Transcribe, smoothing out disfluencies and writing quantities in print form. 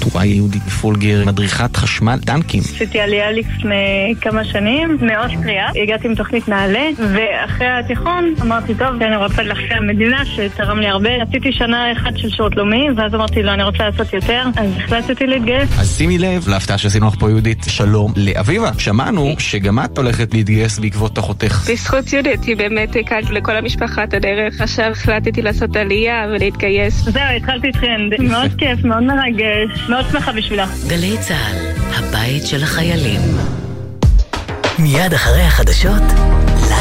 בחורה יהודית בפולגר, מדריכת חשמל טנקים. עשיתי עלייה לפני כמה שנים מאוסטריה, הגעתי עם תוכנית נעלה, ואחרי התיכון אמרתי, טוב, אני רוצה להחזיר המדינה שתרם לי הרבה. עשיתי שנה אחת של שירות לאומי, ואז אמרתי, לא, אני רוצה לעשות יותר, אז החלטתי להתגייס. אז שימי לב להפתעה שעשינו לך פה יהודית. שלום לאביבה, שמענו שגם את הולכת להתגייס בעקבות אחותך. בזכות יהודית, היא באמת הקלת לכל המשפחה את הדרך. עכשיו החלטתי לעשות עלייה ולהתגייס. זהו, התחלתי טרנד. מאוד כיף, מאוד מרגש, מאוד שמחה בשבילה. גלי צהל, הבית של החיילים. מיד אחרי החדשות